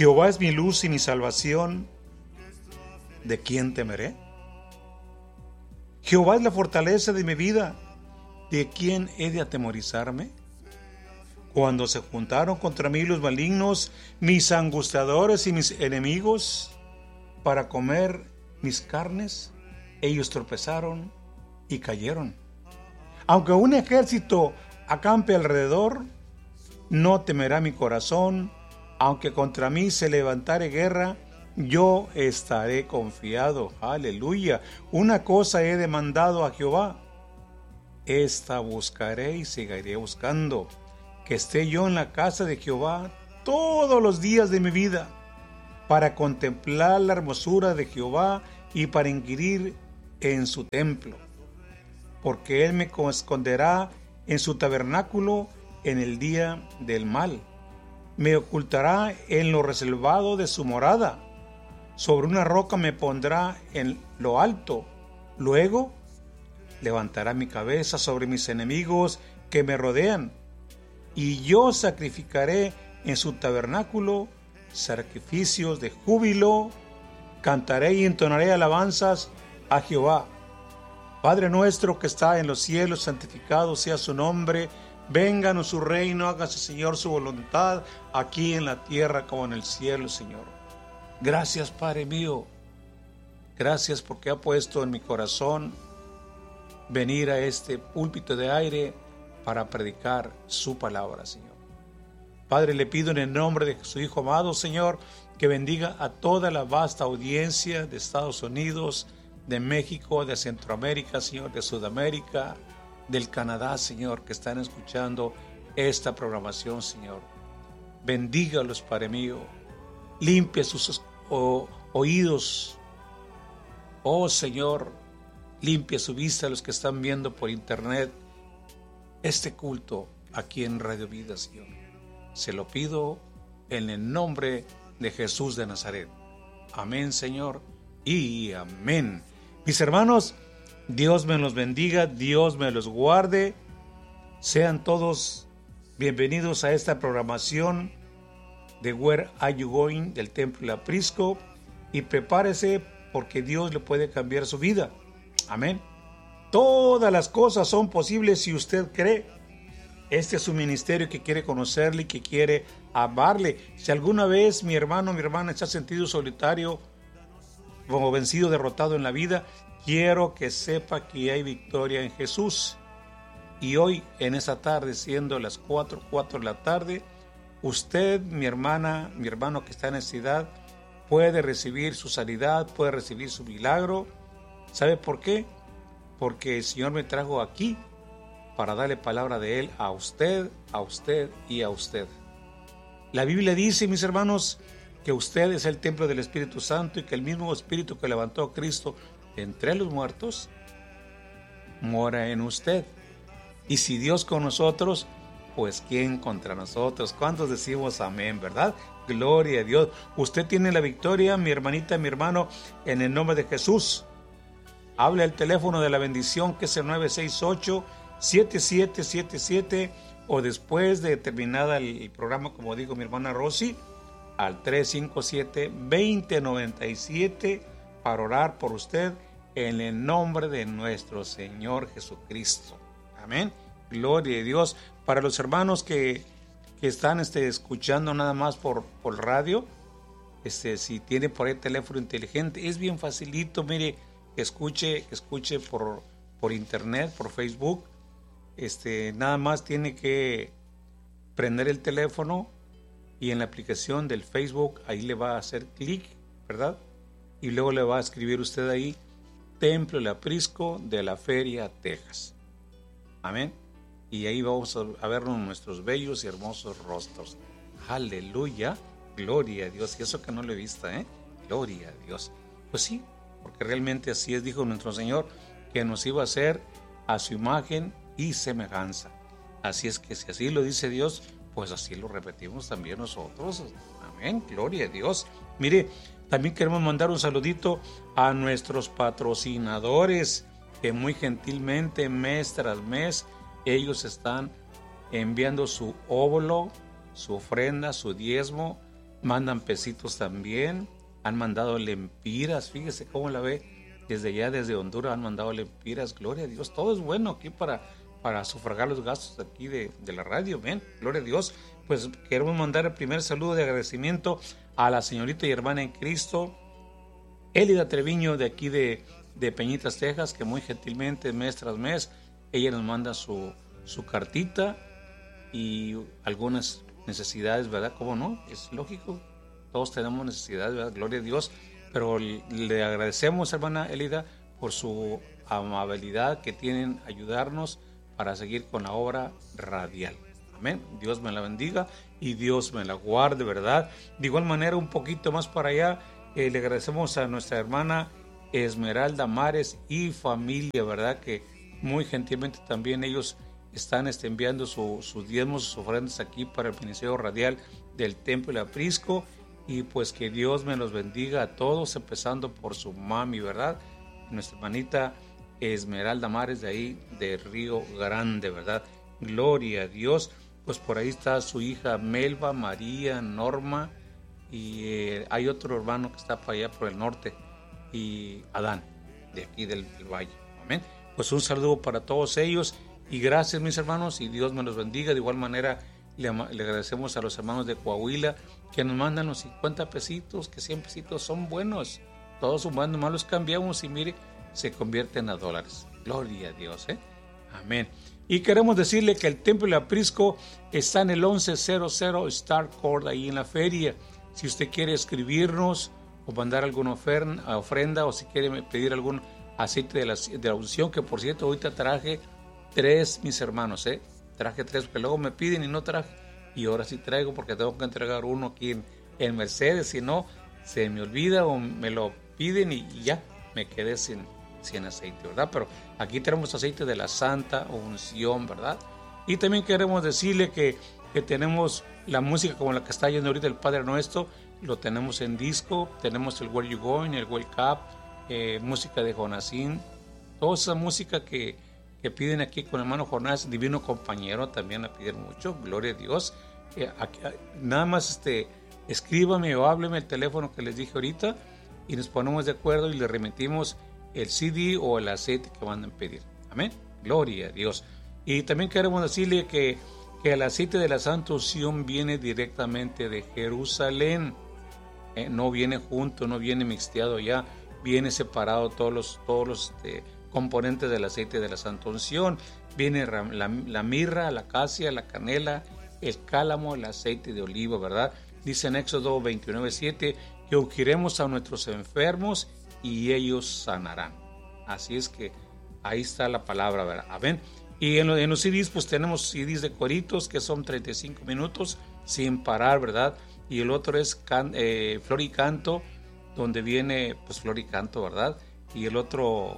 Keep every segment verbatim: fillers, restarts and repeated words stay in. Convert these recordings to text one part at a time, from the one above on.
Jehová es mi luz y mi salvación, ¿de quién temeré? Jehová es la fortaleza de mi vida, ¿de quién he de atemorizarme? Cuando se juntaron contra mí los malignos, mis angustiadores y mis enemigos, para comer mis carnes, ellos tropezaron y cayeron. Aunque un ejército acampe alrededor, no temerá mi corazón. Aunque contra mí se levantare guerra, yo estaré confiado. Aleluya. Una cosa he demandado a Jehová, esta buscaré y seguiré buscando, que esté yo en la casa de Jehová todos los días de mi vida, para contemplar la hermosura de Jehová y para inquirir en su templo. Porque él me esconderá en su tabernáculo en el día del mal. Me ocultará en lo reservado de su morada. Sobre una roca me pondrá en lo alto. Luego levantará mi cabeza sobre mis enemigos que me rodean. Y yo sacrificaré en su tabernáculo sacrificios de júbilo. Cantaré y entonaré alabanzas a Jehová. Padre nuestro que está en los cielos, santificado sea su nombre. Vénganos su reino, hágase, Señor, su voluntad, aquí en la tierra como en el cielo, Señor. Gracias, Padre mío. Gracias porque ha puesto en mi corazón venir a este púlpito de aire para predicar su palabra, Señor. Padre, le pido en el nombre de su Hijo amado, Señor, que bendiga a toda la vasta audiencia de Estados Unidos, de México, de Centroamérica, Señor, de Sudamérica, del Canadá, Señor, que están escuchando esta programación, Señor. Bendígalos, Padre mío. Limpia sus oh, oídos. Oh, Señor, limpia su vista a los que están viendo por internet este culto aquí en Radio Vida, Señor. Se lo pido en el nombre de Jesús de Nazaret. Amén, Señor, y amén. Mis hermanos, Dios me los bendiga, Dios me los guarde. Sean todos bienvenidos a esta programación de Where Are You Going del Templo del Aprisco, y prepárese porque Dios le puede cambiar su vida. Amén. Todas las cosas son posibles si usted cree. Este es un ministerio que quiere conocerle y que quiere amarle. Si alguna vez mi hermano, mi hermana se ha sentido solitario, como vencido, derrotado en la vida, quiero que sepa que hay victoria en Jesús. Y hoy, en esta tarde, siendo las cuatro, cuatro de la tarde, usted, mi hermana, mi hermano que está en necesidad, puede recibir su sanidad, puede recibir su milagro. ¿Sabe por qué? Porque el Señor me trajo aquí para darle palabra de Él a usted, a usted y a usted. La Biblia dice, mis hermanos, que usted es el templo del Espíritu Santo y que el mismo Espíritu que levantó a Cristo entre los muertos mora en usted. Y si Dios con nosotros, pues ¿quién contra nosotros? ¿Cuántos decimos amén, verdad? Gloria a Dios. Usted tiene la victoria, mi hermanita, mi hermano, en el nombre de Jesús. Hable al teléfono de la bendición, que es el nueve seis ocho, siete siete siete siete, o después de terminada el programa, como dijo mi hermana Rosy, al tres cinco siete, dos cero nueve siete para orar por usted en el nombre de nuestro Señor Jesucristo. Amén. Gloria a Dios. Para los hermanos que, que están este, escuchando nada más por, por radio, este, si tiene por ahí teléfono inteligente, es bien facilito. Mire, escuche, escuche por, por internet, por Facebook. Este, nada más tiene que prender el teléfono y en la aplicación del Facebook ahí le va a hacer clic, ¿verdad? Y luego le va a escribir usted ahí, Templo El Aprisco de la Feria, Texas. Amén. Y ahí vamos a vernos nuestros bellos y hermosos rostros. Aleluya, gloria a Dios. Y eso que no lo he visto, ¿eh? Gloria a Dios. Pues sí, porque realmente así es, dijo nuestro Señor, que nos iba a hacer a su imagen y semejanza. Así es que si así lo dice Dios, pues así lo repetimos también nosotros. Amén, gloria a Dios. Mire, también queremos mandar un saludito a nuestros patrocinadores, que muy gentilmente, mes tras mes, ellos están enviando su óvulo, su ofrenda, su diezmo, mandan pesitos también, han mandado lempiras, fíjese cómo la ve, desde allá, desde Honduras han mandado lempiras, gloria a Dios, todo es bueno aquí para, para sufragar los gastos aquí de, de la radio, ven, gloria a Dios. Pues queremos mandar el primer saludo de agradecimiento a la señorita y hermana en Cristo, Elida Treviño, de aquí de, de Peñitas, Texas, que muy gentilmente, mes tras mes, ella nos manda su, su cartita y algunas necesidades, ¿verdad? ¿Cómo no? Es lógico, todos tenemos necesidades, ¿verdad? Gloria a Dios, pero le agradecemos, hermana Elida, por su amabilidad que tienen ayudarnos para seguir con la obra radial. Amén. Dios me la bendiga y Dios me la guarde, ¿verdad? De igual manera, un poquito más para allá, eh, le agradecemos a nuestra hermana Esmeralda Mares y familia, ¿verdad? Que muy gentilmente también ellos están este, enviando su, sus diezmos, sus ofrendas aquí para el ministerio radial del Templo del Aprisco. Y pues que Dios me los bendiga a todos, empezando por su mami, ¿verdad? Nuestra hermanita Esmeralda Mares de ahí, de Río Grande, ¿verdad? Gloria a Dios. Pues por ahí está su hija Melba, María, Norma, y eh, hay otro hermano que está para allá por el norte, y Adán, de aquí del, del valle. Amén. Pues un saludo para todos ellos y gracias, mis hermanos, y Dios me los bendiga. De igual manera le, le agradecemos a los hermanos de Coahuila que nos mandan los cincuenta pesitos, que cien pesitos son buenos, todos humanos, nomás los cambiamos y mire, se convierten a dólares. Gloria a Dios, ¿eh? Amén. Y queremos decirle que el Templo del Aprisco está en el once cero cero Star Court, ahí en la feria. Si usted quiere escribirnos o mandar alguna ofrenda, ofrenda o si quiere pedir algún aceite de la, de la unción, que por cierto ahorita traje tres, mis hermanos, ¿eh? Traje tres, porque luego me piden y no traje. Y ahora sí traigo porque tengo que entregar uno aquí en, en Mercedes, si no se me olvida o me lo piden y, y ya me quedé sin, sin aceite, ¿verdad? Pero aquí tenemos aceite de la Santa Unción, ¿verdad? Y también queremos decirle que, que tenemos la música como la que está yendo ahorita el Padre Nuestro, lo tenemos en disco, tenemos el Where You Going, el Wake Up, eh, música de Jonasín, toda esa música que, que piden aquí con el hermano Jonás, Divino Compañero, también la piden mucho, gloria a Dios. Eh, aquí, nada más este, escríbame o hábleme el teléfono que les dije ahorita y nos ponemos de acuerdo y le remitimos el C D o el aceite que van a pedir. Amén. Gloria a Dios. Y también queremos decirle que, que el aceite de la Santa Unción viene directamente de Jerusalén. Eh, no viene junto, no viene mixteado ya, viene separado todos los, todos los este, componentes del aceite de la Santa Unción. Viene la, la mirra, la acacia, la canela, el cálamo, el aceite de oliva, ¿verdad? Dice en Éxodo veintinueve siete que ungiremos a nuestros enfermos y ellos sanarán. Así es que ahí está la palabra, ¿verdad? Amén. Y en, lo, en los C Ds pues tenemos C Ds de coritos que son treinta y cinco minutos sin parar, ¿verdad? Y el otro es can, eh, Flor y Canto, donde viene pues Flor y Canto, ¿verdad? Y el otro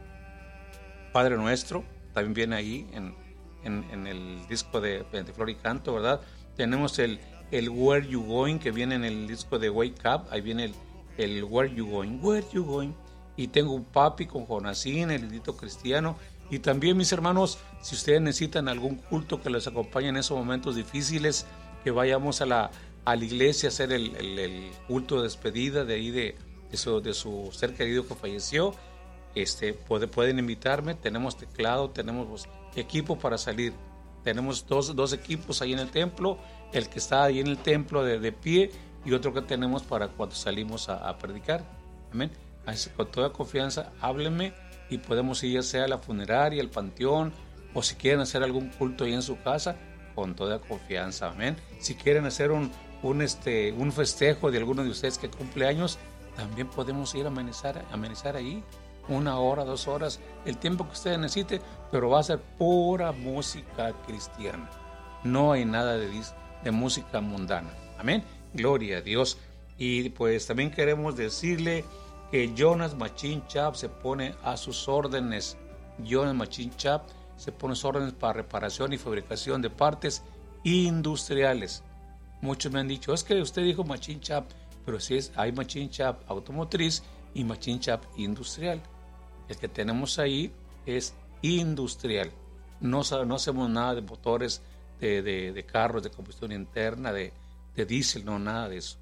Padre Nuestro también viene ahí en, en, en el disco de, de Flor y Canto, ¿verdad? Tenemos el, el Where You Going que viene en el disco de Wake Up, ahí viene el el Where You Going, Where You Going, y tengo un papi con Jonasín, el grito cristiano, y también, mis hermanos, si ustedes necesitan algún culto que les acompañe en esos momentos difíciles, que vayamos a la, a la iglesia a hacer el, el, el culto de despedida de ahí de, de, su, de su ser querido que falleció, este, puede, pueden invitarme, tenemos teclado, tenemos pues, equipo para salir, tenemos dos, dos equipos ahí en el templo, el que está ahí en el templo de, de pie, y otro que tenemos para cuando salimos a, a predicar. Amén. Así, con toda confianza, háblenme y podemos ir ya sea a la funeraria, al panteón, o si quieren hacer algún culto ahí en su casa, con toda confianza. Amén. Si quieren hacer un, un, este, un festejo de alguno de ustedes que cumple años, también podemos ir a amenizar, amenizar ahí una hora, dos horas, el tiempo que ustedes necesiten, pero va a ser pura música cristiana. No hay nada de, de música mundana. Amén. Gloria a Dios. Y pues también queremos decirle que Jonas Machine Shop se pone a sus órdenes. Jonas Machine Shop se pone a sus órdenes para reparación y fabricación de partes industriales. Muchos me han dicho, es que usted dijo Machine Shop, pero sí es, hay Machine Shop automotriz y Machine Shop industrial. El que tenemos ahí es industrial. No, no hacemos nada de motores de, de, de carros de combustión interna, de de diésel, no, nada de eso.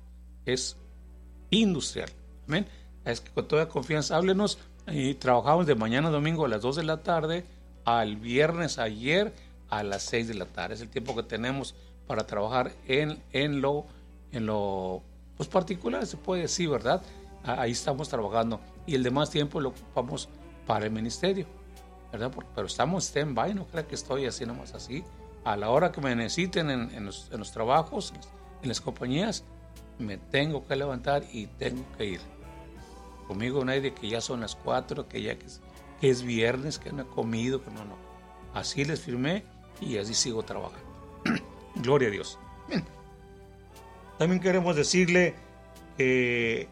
es industrial. Amén. Es que con toda confianza háblenos. Y trabajamos de mañana a domingo a las dos de la tarde al viernes ayer a las seis de la tarde. Es el tiempo que tenemos para trabajar en, en lo en lo pues particular, se puede decir, ¿verdad? Ahí estamos trabajando y el demás tiempo lo ocupamos para el ministerio, ¿verdad? Pero estamos stand-by, no creo que estoy así nomás así. A la hora que me necesiten en, en, los, en los trabajos, en las compañías, me tengo que levantar y tengo que ir. Conmigo no hay de que ya son las cuatro, que ya que es, que es viernes, que no he comido, que no, no. Así les firmé y así sigo trabajando. Gloria a Dios. Bien. También queremos decirle, eh,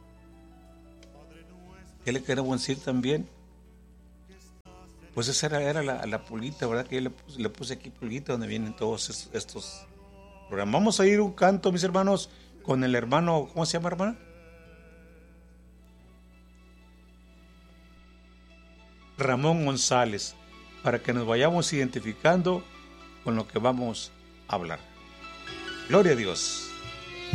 ¿qué le queremos decir también? Pues esa era, era la, la pulguita, ¿verdad? Que yo le puse, le puse aquí pulguita donde vienen todos estos, estos programas. Vamos a ir un canto, mis hermanos, con el hermano, ¿cómo se llama, hermano? Ramón González, para que nos vayamos identificando con lo que vamos a hablar. Gloria a Dios.